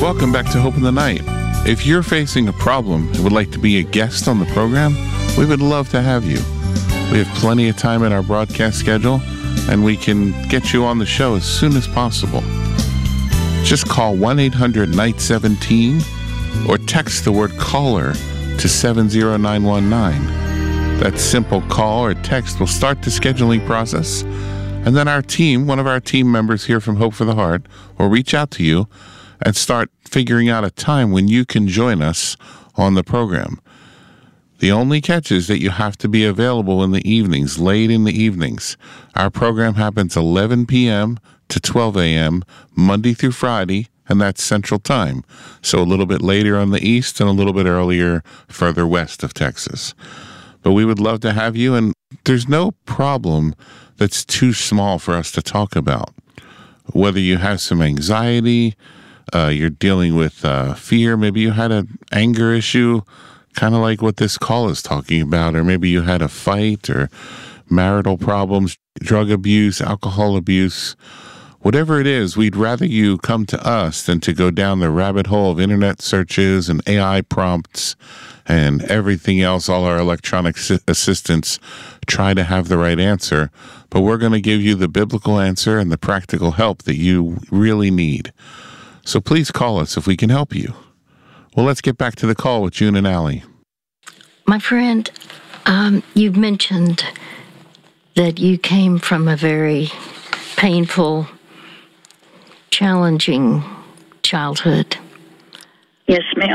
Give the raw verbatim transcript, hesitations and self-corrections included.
Welcome back to Hope in the Night. If you're facing a problem and would like to be a guest on the program, we would love to have you. We have plenty of time in our broadcast schedule, and we can get you on the show as soon as possible. Just call one eight hundred N I G H T one seven or text the word caller to seven zero nine one nine. That simple call or text will start the scheduling process, and then our team, one of our team members here from Hope for the Heart, will reach out to you and start figuring out a time when you can join us on the program. The only catch is that you have to be available in the evenings, late in the evenings. Our program happens eleven p.m. to twelve a.m., Monday through Friday, and that's Central Time. So a little bit later on the east and a little bit earlier further west of Texas. But we would love to have you, and there's no problem that's too small for us to talk about. Whether you have some anxiety, uh, you're dealing with uh, fear, maybe you had an anger issue, kind of like what this call is talking about, or maybe you had a fight or marital problems, drug abuse, alcohol abuse. Whatever it is, we'd rather you come to us than to go down the rabbit hole of internet searches and A I prompts and everything else. All our electronic assistants try to have the right answer, but we're going to give you the biblical answer and the practical help that you really need. So please call us if we can help you. Well, let's get back to the call with June and Allie. My friend, um, you've mentioned that you came from a very painful, challenging childhood. Yes, ma'am.